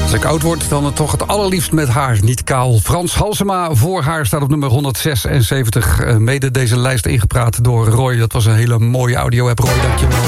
Als ik oud word, dan toch het allerliefst met haar, niet kaal. Frans Halsema voor haar staat op nummer 176. Mede deze lijst ingepraat door Roy. Dat was een hele mooie audio-app, Roy, dankjewel.